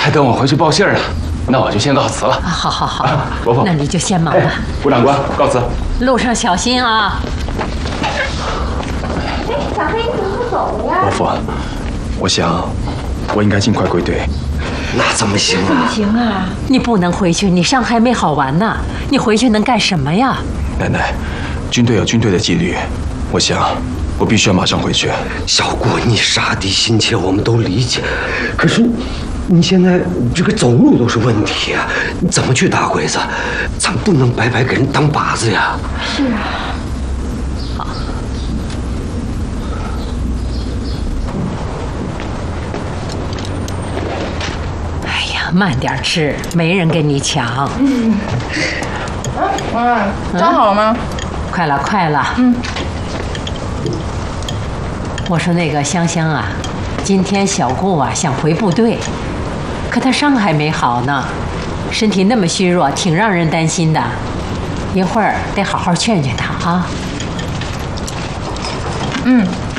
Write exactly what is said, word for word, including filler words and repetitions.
还等我回去报信呢。那我就先告辞了。 啊，好好好， 伯父， 那你就先忙吧。 吴长官，告辞。 路上小心啊！ 哎，小黑，你怎么不走呀？ 伯父，我想我应该尽快归队。 那怎么行啊？ 怎么行啊？你不能回去，你伤还没好完呢。你回去能干什么呀？ 奶奶，军队有军队的纪律，我想我必须要马上回去。 小姑，你杀敌心切，我们都理解。可是你现在这个走路都是问题啊，你怎么去打鬼子？咱不能白白给人当靶子呀。 是啊。好。哎呀，慢点吃，没人跟你抢。 嗯。妈，装好了吗？ 快了，快了。嗯。我说那个香香啊，今天小顾啊想回部队，可他伤还没好呢，身体那么虚弱，挺让人担心的。一会儿得好好劝劝他啊。 嗯，